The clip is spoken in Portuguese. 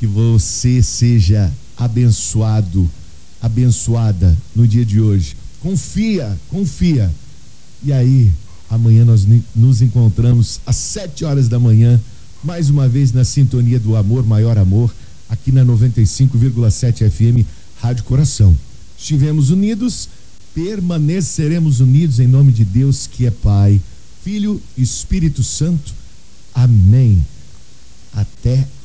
Que você seja abençoado, abençoada no dia de hoje. Confia. E aí, amanhã nós nos encontramos às 7 horas da manhã, mais uma vez na sintonia do amor, maior amor, aqui na 95,7 FM, Rádio Coração. Estivemos unidos, permaneceremos unidos em nome de Deus, que é Pai, Filho e Espírito Santo. Amém. Até